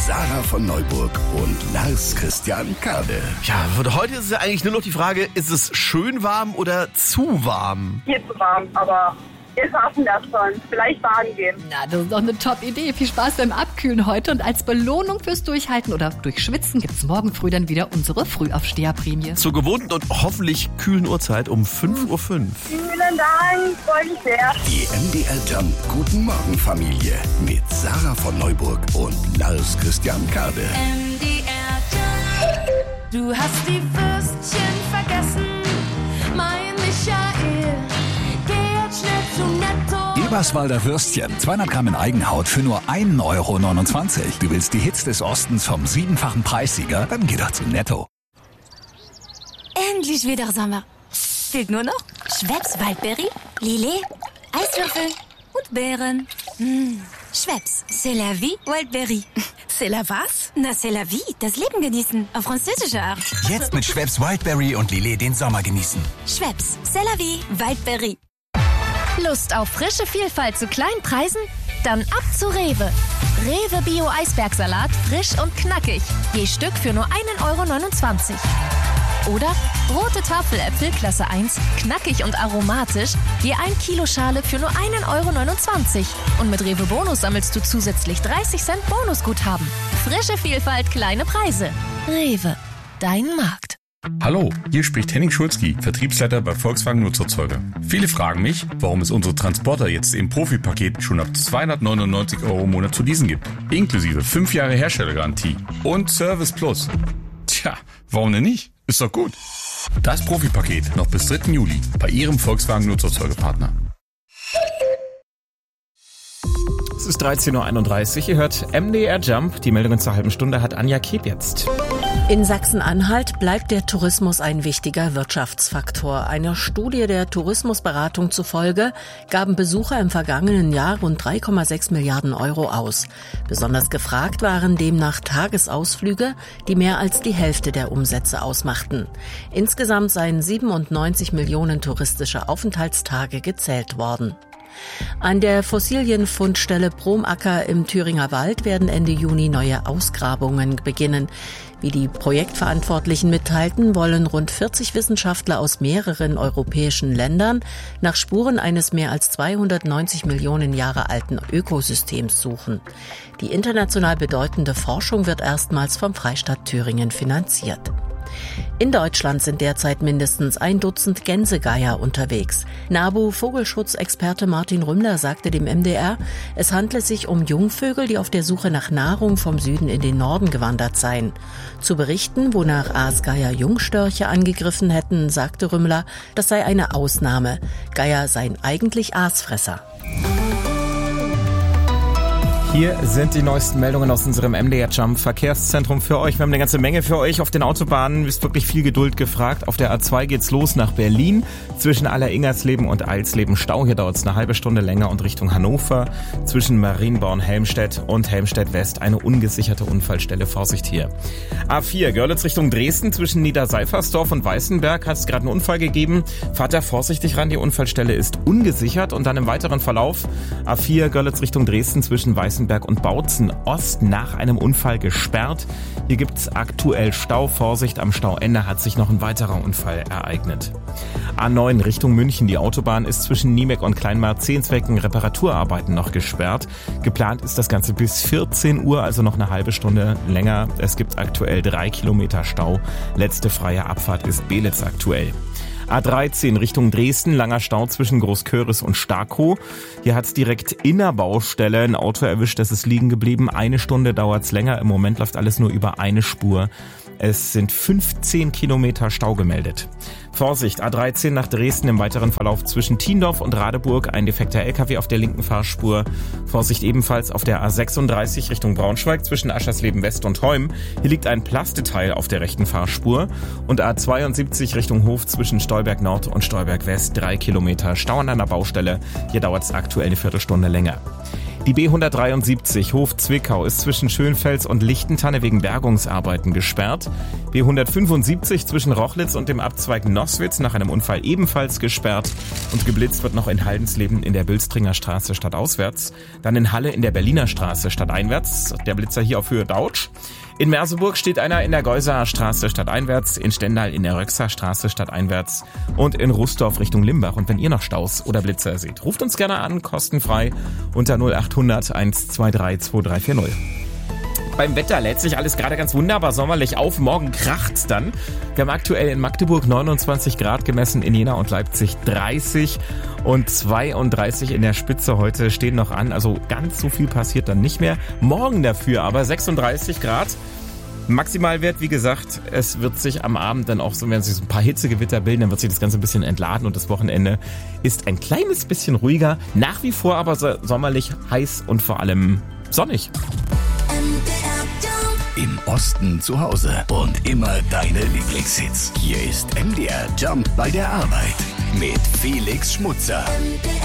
Sarah von Neuburg und Lars Christian Kade. Ja, heute ist ja eigentlich nur noch die Frage, ist es schön warm oder zu warm? Hier zu warm, aber wir schaffen das schon. Vielleicht baden gehen. Na, das ist doch eine Top-Idee. Viel Spaß beim Abkühlen heute. Und als Belohnung fürs Durchhalten oder Durchschwitzen gibt's morgen früh dann wieder unsere Frühaufsteherprämie. Zur gewohnten und hoffentlich kühlen Uhrzeit um 5:05 Uhr. Vielen Dank, freue mich sehr. Die MDR Jump Guten Morgen Familie mit Sarah von Neuburg und Lars Christian Kade. MDR Jump. Du hast die Würstchen vergessen, mein Michael. Geh jetzt schnell zu Netto. Eberswalder Würstchen, 200 Gramm in Eigenhaut für nur 1,29 €. Du willst die Hits des Ostens vom 7-fachen Preissieger? Dann geh doch zu Netto. Endlich wieder Sommer. Fehlt nur noch Schweppes Waldberry, Lillet, Eiswürfel und Beeren. Schweppes, c'est la vie, Waldberry. C'est la was? Na, c'est la vie, das Leben genießen, auf französische Art. Jetzt mit Schweppes Wildberry und Lillet den Sommer genießen. Schweppes, c'est la vie, Waldberry. Lust auf frische Vielfalt zu kleinen Preisen? Dann ab zu Rewe. Rewe Bio Eisbergsalat, frisch und knackig. Je Stück für nur 1,29 €. Oder rote Tafeläpfel Klasse 1, knackig und aromatisch, je 1 Kilo Schale für nur 1,29 €. Und mit Rewe Bonus sammelst du zusätzlich 30 Cent Bonusguthaben. Frische Vielfalt, kleine Preise. Rewe, dein Markt. Hallo, hier spricht Henning Schulzki, Vertriebsleiter bei Volkswagen Nutzerzeuger. Viele fragen mich, warum es unsere Transporter jetzt im Profipaket schon ab 299 € im Monat zu leasen gibt. Inklusive 5 Jahre Herstellergarantie und Service Plus. Tja, warum denn nicht? Ist doch gut. Das Profipaket noch bis 3. Juli bei Ihrem Volkswagen Nutzerzeugerpartner. Es ist 13:31 Uhr. Ihr hört MDR Jump. Die Meldungen zur halben Stunde hat Anja Keb jetzt. In Sachsen-Anhalt bleibt der Tourismus ein wichtiger Wirtschaftsfaktor. Einer Studie der Tourismusberatung zufolge gaben Besucher im vergangenen Jahr rund 3,6 Milliarden € aus. Besonders gefragt waren demnach Tagesausflüge, die mehr als die Hälfte der Umsätze ausmachten. Insgesamt seien 97 Millionen touristische Aufenthaltstage gezählt worden. An der Fossilienfundstelle Bromacker im Thüringer Wald werden Ende Juni neue Ausgrabungen beginnen. Wie die Projektverantwortlichen mitteilten, wollen rund 40 Wissenschaftler aus mehreren europäischen Ländern nach Spuren eines mehr als 290 Millionen Jahre alten Ökosystems suchen. Die international bedeutende Forschung wird erstmals vom Freistaat Thüringen finanziert. In Deutschland sind derzeit mindestens 1 Dutzend Gänsegeier unterwegs. NABU-Vogelschutzexperte Martin Rümmler sagte dem MDR, es handle sich um Jungvögel, die auf der Suche nach Nahrung vom Süden in den Norden gewandert seien. Zu Berichten, wonach Aasgeier Jungstörche angegriffen hätten, sagte Rümmler, das sei eine Ausnahme. Geier seien eigentlich Aasfresser. Hier sind die neuesten Meldungen aus unserem MDR Jump Verkehrszentrum für euch. Wir haben eine ganze Menge für euch. Auf den Autobahnen ist wirklich viel Geduld gefragt. Auf der A2 geht's los nach Berlin. Zwischen Alleringersleben und Eilsleben Stau. Hier dauert es eine halbe Stunde länger und Richtung Hannover. Zwischen Marienborn-Helmstedt und Helmstedt-West eine ungesicherte Unfallstelle. Vorsicht hier. A4 Görlitz Richtung Dresden. Zwischen Niederseifersdorf und Weißenberg hat es gerade einen Unfall gegeben. Fahrt da vorsichtig ran. Die Unfallstelle ist ungesichert. Und dann im weiteren Verlauf A4 Görlitz Richtung Dresden zwischen Weißenberg und Bautzen Ost nach einem Unfall gesperrt. Hier gibt's aktuell Stau. Vorsicht, am Stauende hat sich noch ein weiterer Unfall ereignet. A9 Richtung München. Die Autobahn ist zwischen Niemek und Kleinmarzehns wegen Reparaturarbeiten noch gesperrt. Geplant ist das Ganze bis 14 Uhr, also noch eine halbe Stunde länger. Es gibt aktuell 3 Kilometer Stau. Letzte freie Abfahrt ist Belitz aktuell. A13 Richtung Dresden, langer Stau zwischen Großköris und Starkow. Hier hat's direkt in der Baustelle ein Auto erwischt, das ist liegen geblieben. 1 Stunde dauert's länger, im Moment läuft alles nur über eine Spur. Es sind 15 Kilometer Stau gemeldet. Vorsicht, A13 nach Dresden im weiteren Verlauf zwischen Thiendorf und Radeburg. Ein defekter LKW auf der linken Fahrspur. Vorsicht ebenfalls auf der A36 Richtung Braunschweig zwischen Aschersleben West und Heum. Hier liegt ein Plasteteil auf der rechten Fahrspur. Und A72 Richtung Hof zwischen Stolberg Nord und Stolberg West. 3 Kilometer Stau an einer Baustelle. Hier dauert es aktuell eine Viertelstunde länger. Die B173 Hof-Zwickau ist zwischen Schönfels und Lichtentanne wegen Bergungsarbeiten gesperrt. B175 zwischen Rochlitz und dem Abzweig Noßwitz nach einem Unfall ebenfalls gesperrt. Und geblitzt wird noch in Haldensleben in der Bülstringer Straße stadtauswärts. Dann in Halle in der Berliner Straße stadteinwärts. Der Blitzer hier auf Höhe Dautsch. In Merseburg steht einer in der Geusaer Straße stadteinwärts, in Stendal in der Röxer Straße stadteinwärts und in Rußdorf Richtung Limbach. Und wenn ihr noch Staus oder Blitzer seht, ruft uns gerne an, kostenfrei unter 0800 123 2340. Beim Wetter lädt sich alles gerade ganz wunderbar sommerlich auf. Morgen kracht's dann. Wir haben aktuell in Magdeburg 29 Grad gemessen, in Jena und Leipzig 30 und 32 in der Spitze heute stehen noch an. Also ganz so viel passiert dann nicht mehr. Morgen dafür aber 36 Grad. Maximalwert, wie gesagt, es wird sich am Abend dann auch so, wenn sich so ein paar Hitzegewitter bilden, dann wird sich das Ganze ein bisschen entladen und das Wochenende ist ein kleines bisschen ruhiger. Nach wie vor aber sommerlich heiß und vor allem sonnig. Im Osten zu Hause und immer deine Lieblingshits. Hier ist MDR Jump bei der Arbeit mit Felix Schmutzer.